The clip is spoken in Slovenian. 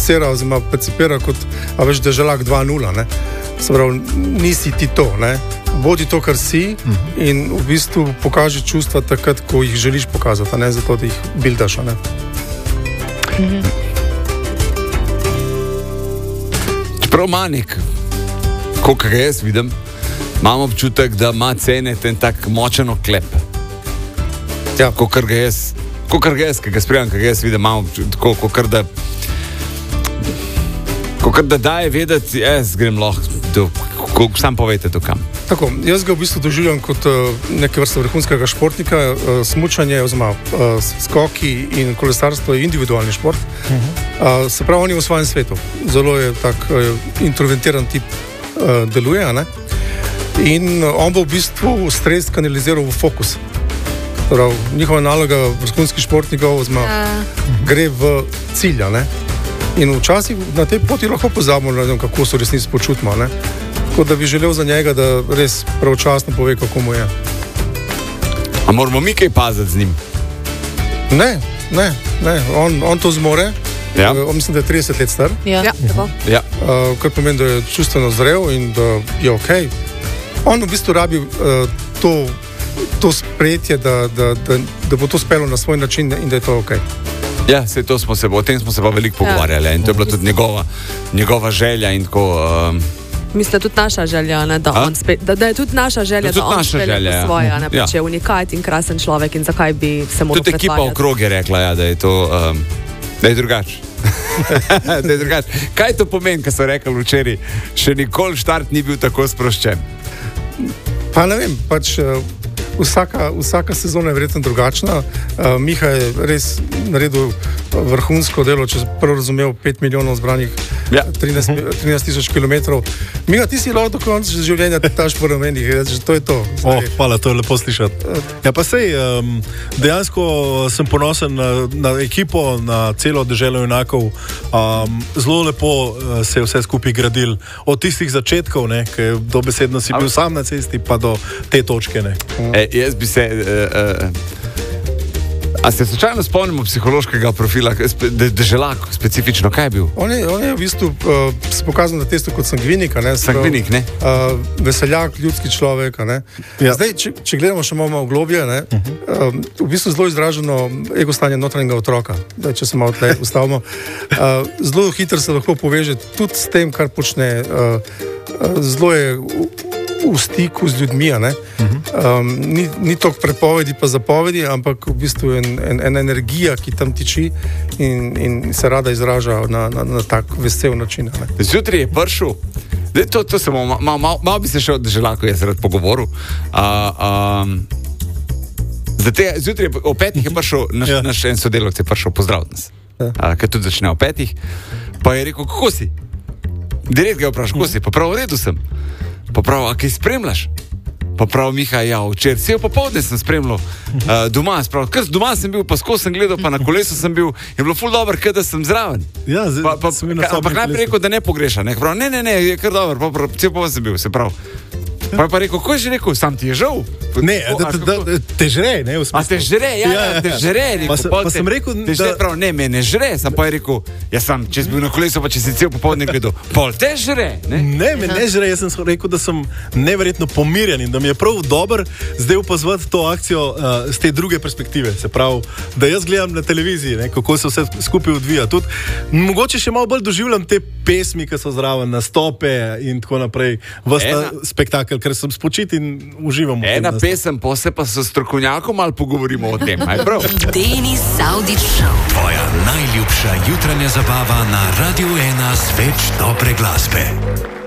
producira oziroma percipira kot, a veš, deželak 2.0, ne. Se pravi, nisi ti to, ne. Bodi to, kar si in v bistvu pokaži čustva takrat, ko jih želiš pokazati, ne, zato da jih bildaš, ne. Čeprav Manik, koliko ga jaz vidim, imam občutek, da ima cene ten tak močen oklep. Ja. Kolikor ga jaz, ki ga spremljam, ki ga jaz vidim, imam občutek, kolikor da daje vedeti, jaz grem lahko, sam povejte to kam. Tako, jaz ga v bistvu doživljam kot neke vrste vrhunskega športnika. Smučanje oziroma skoki in kolesarstvo je individualni šport. Se pravi, on je v svojem svetu. Zelo je tak introventiran tip deluje, ne? In on bo v bistvu stres kanaliziral v fokus. Prav, njihova naloga vrhunskih športnikov gre v cilja, ne? In včasih na tej poti lahko pozabimo, ne vem, kako se v resnici počutimo, ne? Tako da bi želel za njega, da res pravočasno pove, kako mu je. A moramo mi kaj paziti z njim? Ne. On to zmore. Ja. Mislim, da je 30 let star. Ja. Kar pomeni, da je čustveno zrel in da je okej. On v bistvu rabi to sprejetje, da bo to spelo na svoj način in da je to okej. Ja, o tem smo se pa veliko pogovarjali in to je bila tudi njegova želja in tako... Mislim, da je tudi naša želja, ne, da je tudi naša želja, da on spelje po svoje, ne, pač je unikat in krasen človek in zakaj bi se moral pretvarjati. Tudi ekipa okrog je rekla, ja, da je to, da je drugače. Da je drugače. Kaj to pomeni, kar so rekli včeraj? Še nikoli štart ni bil tako sproščen. Pa ne vem, pač vsaka sezona je verjetno drugačna. Miha je res naredil vrhunsko delo, če prvo razumel, 5 milijonov zbranih, 13,000 kilometrov. Miha, ti si lahko do konca življenja taš po ramenih, to je to. Hvala, to je lepo slišati. Ja, pa sej, dejansko sem ponosen na ekipo, na celo deželo junakov. Zelo lepo se je vse skupaj gradil. Od tistih začetkov, ne, ki dobesedno si bil sam na cesti, pa do te točke, ne. Jaz bi se... A se slučajno spomnimo psihološkega profila, deželak, specifično, kaj je bil? On je v bistvu se pokazal na testu kot sangvinik, ne? Sangvinik, ne? Veseljak, ljudski človek, ne? Ja. Zdaj, če gledamo še malo globje, ne? V bistvu zelo izraženo egostanje notranjega otroka, če se malo tle ustavimo. Zelo hitro se lahko poveže tudi s tem, kar počne. Zelo je v stiku z ljudmi, ne? Ni toliko prepovedi pa zapovedi, ampak v bistvu ena energija, ki tam tiči in se rada izraža na tak vesel način. Ne? Zjutraj je prišel, to se malo bi se še od deželakov jaz rad pogovoril. Zjutraj o 5 je prišel, naš en sodelavc je prišel pozdraviti nas, ker tudi začne o 5, pa je rekel, kako si? Direkt ga je vprašal, kako si? Pa prav v redu sem. Pa prav, a kaj spremljaš? Pa prav, Miha, ja, včeraj, cel popoldne sem spremljal doma, doma sem bil, pa skozi sem gledal, pa na kolesu sem bil, je bilo ful dobro, kaj da sem zraven. Ja, ampak najprej rekel, da ne pogreša, ne, prav, ne, je kar dobro, cel popoldne sem bil, se prav. Pa je pa rekel, ko je že rekel, sam ti je žal? Ne, te žre, ne, v smislu. A te žre, te žre, rekel. Pa sem rekel, da... Prav, ne, me ne žre, sam pa je rekel, ja sam, če si bil na kolesu, pa če si cel popoldne gledal, pol te žre, ne? Ne, me ne žre, jaz sem rekel, da sem neverjetno pomirjen in da mi je prav dober zdaj opazovati to akcijo z te druge perspektive, se pravi, da jaz gledam na televiziji, ne, kako se vse skupaj odvija. Tudi, mogoče še malo bolj doživljam te pesmi, ki so zraven, nastope in tako naprej, spektakel, ker sem spočit in uživam v tem. Ena pesem, posebej pa s strokovnjakom malo pogovorimo o tem, aj prav? Denis Saudić Show. Tvoja najljubša jutranja zabava na Radio 1 s več dobre glasbe.